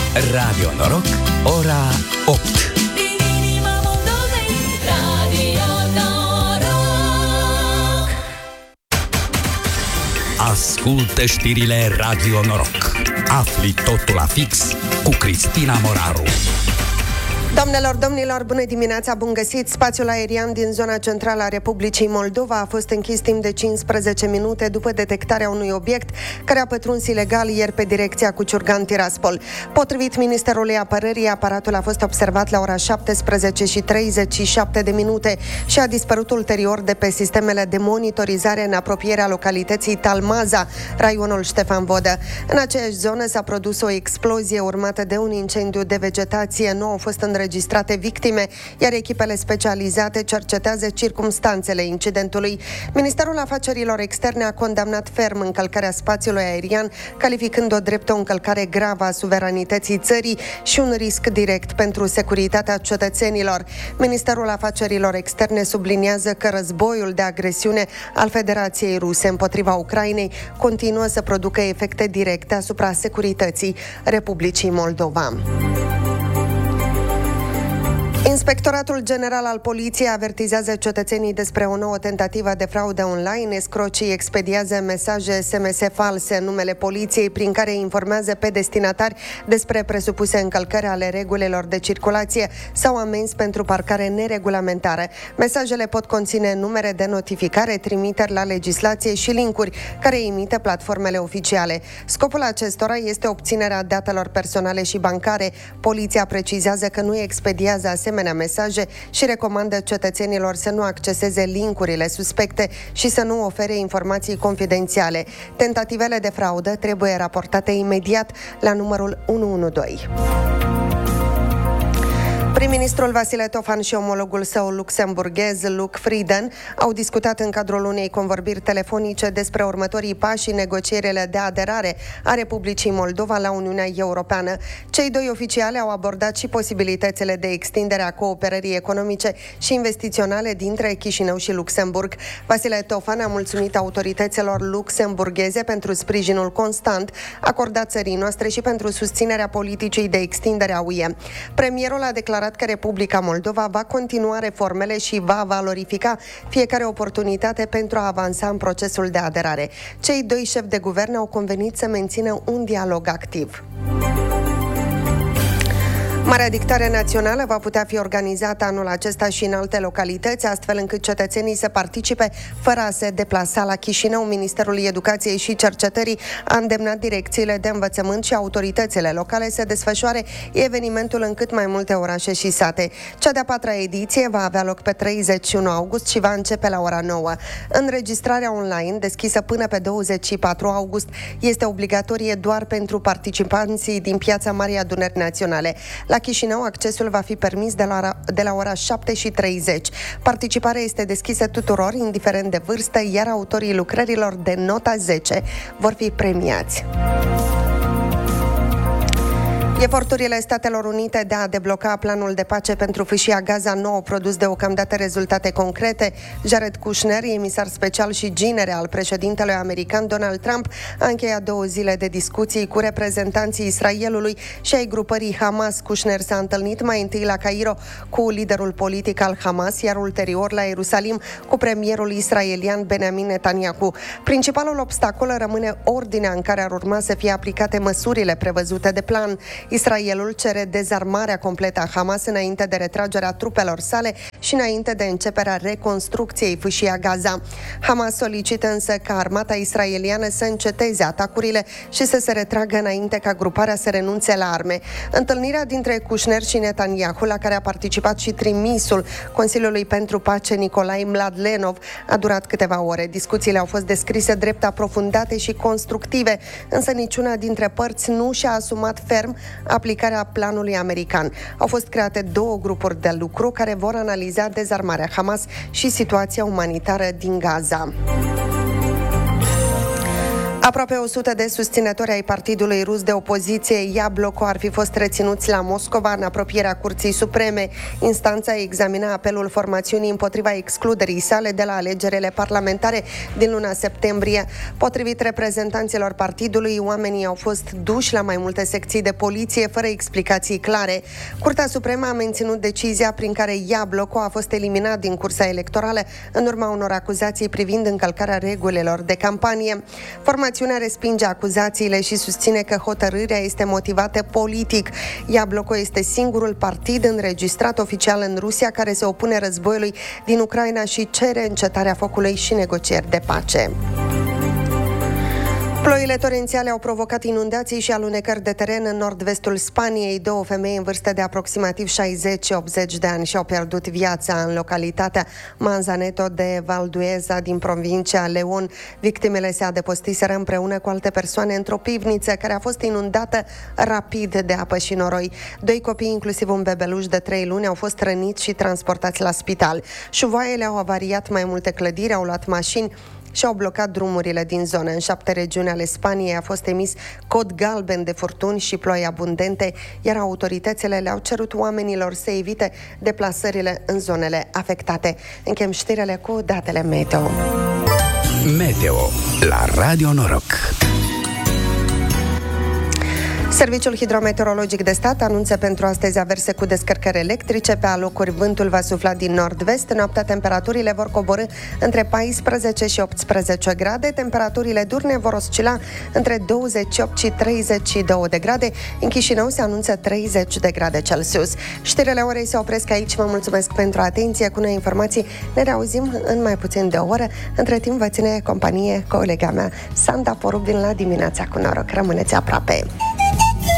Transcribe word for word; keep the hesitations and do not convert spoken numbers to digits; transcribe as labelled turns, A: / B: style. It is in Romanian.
A: Radio Noroc, ora opt. Ascultă știrile Radio Noroc. Afli totul la fix cu Cristina Moraru.
B: Doamnelor, domnilor, bună dimineața, bun găsit! Spațiul aerian din zona centrală a Republicii Moldova a fost închis timp de cincisprezece minute după detectarea unui obiect care a pătruns ilegal ieri pe direcția Cuciurgan-Tiraspol. Potrivit Ministerului Apărării, aparatul a fost observat la ora șaptesprezece și treizeci și șapte de minute și a dispărut ulterior de pe sistemele de monitorizare în apropierea localității Talmaza, raionul Ștefan Vodă. În aceeași zonă s-a produs o explozie urmată de un incendiu de vegetație. Nu au fost înregistrate înregistrate victime, iar echipele specializate cercetează circumstanțele incidentului. Ministerul Afacerilor Externe a condamnat ferm încălcarea spațiului aerian, calificând-o drept o încălcare gravă a suveranității țării și un risc direct pentru securitatea cetățenilor. Ministerul Afacerilor Externe subliniază că războiul de agresiune al Federației Ruse împotriva Ucrainei continuă să producă efecte directe asupra securității Republicii Moldova. Inspectoratul General al Poliției avertizează cetățenii despre o nouă tentativă de fraudă online. Escrocii expediază mesaje S M S false în numele poliției prin care informează pe destinatari despre presupuse încălcări ale regulilor de circulație sau amenzi pentru parcare neregulamentară. Mesajele pot conține numere de notificare, trimiteri la legislație și linkuri care imite platformele oficiale. Scopul acestora este obținerea datelor personale și bancare. Poliția precizează că nu expediază asemenea mesaje și recomandă cetățenilor să nu acceseze linkurile suspecte și să nu ofere informații confidențiale. Tentativele de fraudă trebuie raportate imediat la numărul unu unu doi. Prim-ministrul Vasile Tofan și omologul său luxemburghez, Luc Frieden, au discutat în cadrul unei convorbiri telefonice despre următorii pași în negocierile de aderare a Republicii Moldova la Uniunea Europeană. Cei doi oficiali au abordat și posibilitățile de extindere a cooperării economice și investiționale dintre Chișinău și Luxemburg. Vasile Tofan a mulțumit autorităților luxemburgheze pentru sprijinul constant acordat țării noastre și pentru susținerea politicii de extindere a U E. Premierul a declarat că Republica Moldova va continua reformele și va valorifica fiecare oportunitate pentru a avansa în procesul de aderare. Cei doi șefi de guvern au convenit să mențină un dialog activ. Marea Dictare Națională va putea fi organizată anul acesta și în alte localități, astfel încât cetățenii să participe fără a se deplasa la Chișinău. Ministerul Educației și Cercetării a îndemnat direcțiile de învățământ și autoritățile locale să desfășoare evenimentul în cât mai multe orașe și sate. Cea de-a patra ediție va avea loc pe treizeci și unu august și va începe la ora nouă. Înregistrarea online, deschisă până pe douăzeci și patru august, este obligatorie doar pentru participanții din Piața Marii Adunări Naționale. La Chișinău, accesul va fi permis de la, de la ora șapte și treizeci. Participarea este deschisă tuturor, indiferent de vârstă, iar autorii lucrărilor de nota zece vor fi premiați. Eforturile Statelor Unite de a debloca planul de pace pentru fâșia Gaza nu au produs deocamdată rezultate concrete. Jared Kushner, emisar special și ginere al președintelui american Donald Trump, a încheiat două zile de discuții cu reprezentanții Israelului și ai grupării Hamas. Kushner s-a întâlnit mai întâi la Cairo cu liderul politic al Hamas, iar ulterior la Ierusalim cu premierul israelian Benjamin Netanyahu. Principalul obstacol rămâne ordinea în care ar urma să fie aplicate măsurile prevăzute de plan. Israelul cere dezarmarea completă a Hamas înainte de retragerea trupelor sale și înainte de începerea reconstrucției fâșia Gaza. Hamas solicită însă ca armata israeliană să înceteze atacurile și să se retragă înainte ca gruparea să renunțe la arme. Întâlnirea dintre Kushner și Netanyahu, la care a participat și trimisul Consiliului pentru Pace Nicolae Mladlenov, a durat câteva ore. Discuțiile au fost descrise drept aprofundate și constructive, însă niciuna dintre părți nu și-a asumat ferm aplicarea planului american. Au fost create două grupuri de lucru care vor analiza dezarmarea Hamas și situația umanitară din Gaza. Aproape o sută de susținători ai partidului rus de opoziție Iabloko ar fi fost reținuți la Moscova în apropierea Curții Supreme. Instanța examina apelul formațiunii împotriva excluderii sale de la alegerile parlamentare din luna septembrie. Potrivit reprezentanților partidului, oamenii au fost duși la mai multe secții de poliție fără explicații clare. Curtea Supremă a menținut decizia prin care Iabloko a fost eliminat din cursa electorală în urma unor acuzații privind încălcarea regulilor de campanie. Formațiunea respinge acuzațiile și susține că hotărârea este motivată politic. Iabloko este singurul partid înregistrat oficial în Rusia care se opune războiului din Ucraina și cere încetarea focului și negocieri de pace. Ploile torențiale au provocat inundații și alunecări de teren în nord-vestul Spaniei. Două femei în vârstă de aproximativ șaizeci optzeci de ani și-au pierdut viața în localitatea Manzaneto de Valdueza din provincia León. Victimele se adăpostiseră împreună cu alte persoane într-o pivniță care a fost inundată rapid de apă și noroi. Doi copii, inclusiv un bebeluș de trei luni, au fost răniți și transportați la spital. Șuvoaiele au avariat mai multe clădiri, au luat mașini și au blocat drumurile din zonă. În șapte regiuni ale Spaniei a fost emis cod galben de furtuni și ploi abundente, iar autoritățile le-au cerut oamenilor să evite deplasările în zonele afectate. Închem știrile cu datele meteo.
A: Meteo la Radio Noroc.
B: Serviciul Hidrometeorologic de Stat anunță pentru astăzi averse cu descărcări electrice. Pe alocuri vântul va sufla din nord-vest. Noaptea temperaturile vor coborî între paisprezece și optsprezece grade. Temperaturile diurne vor oscila între douăzeci și opt și treizeci și două de grade. În Chișinău se anunță treizeci de grade Celsius. Știrile orei se opresc aici. Vă mulțumesc pentru atenție. Cu noi informații ne reauzim în mai puțin de o oră. Între timp vă ține companie colega mea, Sanda Porubin, la Dimineața cu Noroc. Rămâneți aproape!